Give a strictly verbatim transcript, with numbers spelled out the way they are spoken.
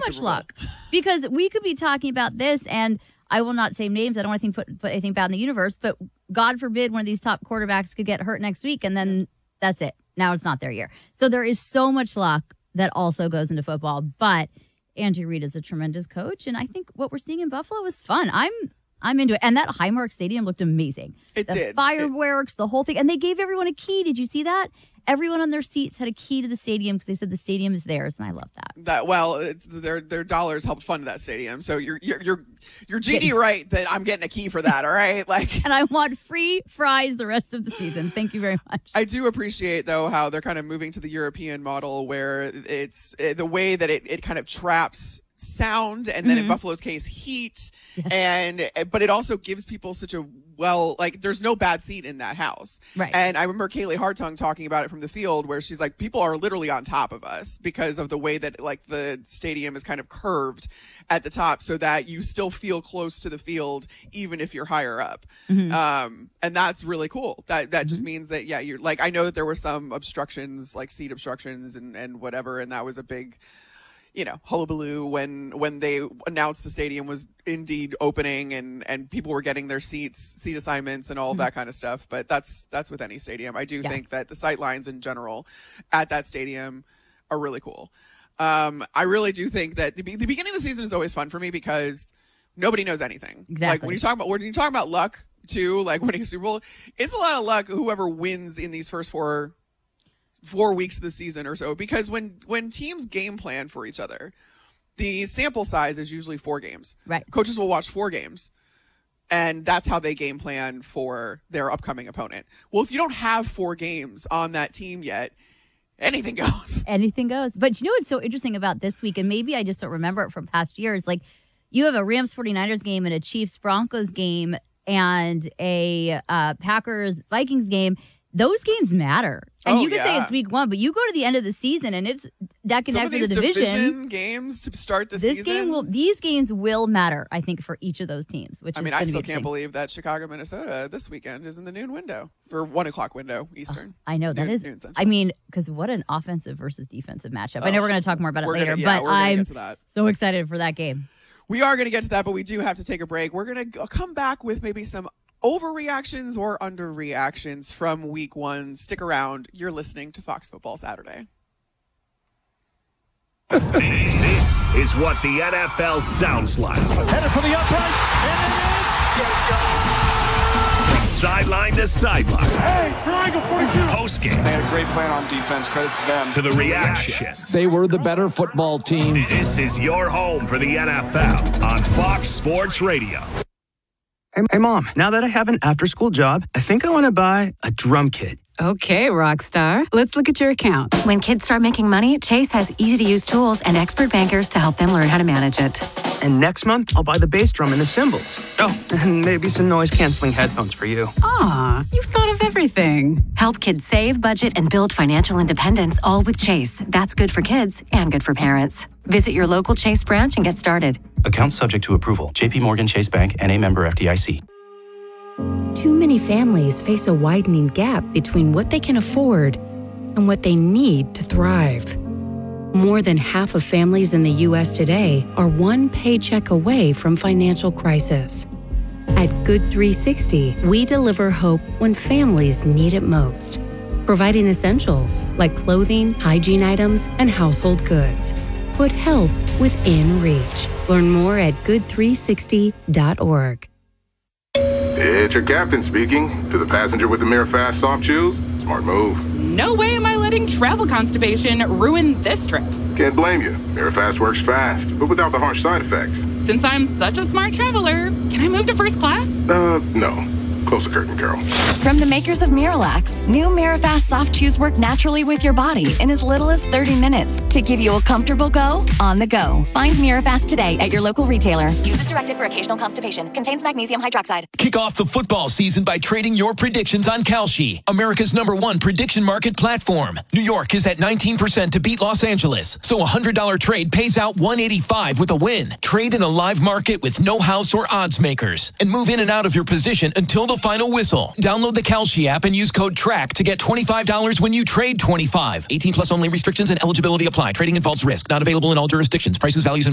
much luck because we could be talking about this, and I will not say names. I don't want to think put, put anything bad in the universe, but God forbid one of these top quarterbacks could get hurt next week, and then that's it. Now it's not their year. So there is so much luck that also goes into football. But Andy Reid is a tremendous coach, and I think what we're seeing in Buffalo is fun. I'm I'm into it. And that Highmark Stadium looked amazing. It the did. Fireworks, it, the whole thing. And they gave everyone a key. Did you see that? Everyone on their seats had a key to the stadium because they said the stadium is theirs, and I love that. That well, it's, their their dollars helped fund that stadium, so you're you're you're you're G D right that I'm getting a key for that. All right, like, and I want free fries the rest of the season. Thank you very much. I do appreciate though how they're kind of moving to the European model where it's the way that it it kind of traps sound and then mm-hmm. in Buffalo's case heat yes. and but it also gives people such a well like there's no bad seat in that house, right? And I remember Kaylee Hartung talking about it from the field where she's like, people are literally on top of us because of the way that like the stadium is kind of curved at the top so that you still feel close to the field even if you're higher up. Mm-hmm. um and that's really cool. That that mm-hmm. just means that yeah you're like, I know that there were some obstructions like seat obstructions and and whatever, and that was a big you know, hullabaloo when when they announced the stadium was indeed opening and, and people were getting their seats, seat assignments and all mm-hmm. that kind of stuff. But that's that's with any stadium. I do yeah. think that the sight lines in general at that stadium are really cool. Um, I really do think that the, the beginning of the season is always fun for me because nobody knows anything. Exactly. Like when you talk about when you talk about luck too, like winning a Super Bowl, it's a lot of luck whoever wins in these first four four weeks of the season or so, because when when teams game plan for each other, the sample size is usually four games. Right. Coaches will watch four games and that's how they game plan for their upcoming opponent. Well, if you don't have four games on that team yet, anything goes. Anything goes. But you know what's so interesting about this week, and maybe I just don't remember it from past years, like you have a Rams forty-niners game and a Chiefs Broncos game and a uh, Packers Vikings game. Those games matter. And oh, you could yeah. say it's week one, but you go to the end of the season and it's neck and neck for the division. division games to start the this season. Game will, these games will matter, I think, for each of those teams. Which I is mean, I still be can't believe that Chicago, Minnesota this weekend is in the noon window or one o'clock window Eastern. Uh, I know that noon, is. I mean, because what an offensive versus defensive matchup. Oh, I know we're going to talk more about it later, gonna, yeah, but I'm get to that. so excited for that game. We are going to get to that, but we do have to take a break. We're going to come back with maybe some overreactions or underreactions from week one. Stick around. You're listening to Fox Football Saturday. This is what the N F L sounds like. Headed for the uprights, and it is. Let's go! From sideline to sideline. Hey, triangle forty-two. Post game. They had a great plan on defense. Credit to them. To the reactions. They were the better football team. This is your home for the N F L on Fox Sports Radio. Hey, hey, Mom, now that I have an after-school job, I think I want to buy a drum kit. Okay, Rockstar. Let's look at your account. When kids start making money, Chase has easy-to-use tools and expert bankers to help them learn how to manage it. And next month, I'll buy the bass drum and the cymbals. Oh, and maybe some noise-canceling headphones for you. Aw, you've thought of everything. Help kids save, budget, and build financial independence, all with Chase. That's good for kids and good for parents. Visit your local Chase branch and get started. Account subject to approval. J P Morgan Chase Bank N A member F D I C. Too many families face a widening gap between what they can afford and what they need to thrive. More than half of families in the U S today are one paycheck away from financial crisis. At Good three sixty, we deliver hope when families need it most, providing essentials like clothing, hygiene items, and household goods. Put help within reach. Learn more at good three sixty dot org. It's your captain speaking. To the passenger with the Mirror Fast soft chews, smart move. No way am I letting travel constipation ruin this trip. Can't blame you. Mirror Fast works fast, but without the harsh side effects. Since I'm such a smart traveler, can I move to first class? Uh, no. Close the curtain, Carol. From the makers of Miralax, new Mirafast soft chews work naturally with your body in as little as thirty minutes to give you a comfortable go on the go. Find Mirafast today at your local retailer. Use as directed for occasional constipation. Contains magnesium hydroxide. Kick off the football season by trading your predictions on Kalshi, America's number one prediction market platform. New York is at nineteen percent to beat Los Angeles, so a one hundred dollars trade pays out one eighty-five with a win. Trade in a live market with no house or odds makers, and move in and out of your position until the final whistle. Download the Kalshi app and use code TRACK to get twenty-five dollars when you trade twenty-five. eighteen plus only. Restrictions and eligibility apply. Trading involves risk. Not available in all jurisdictions. Prices, values, and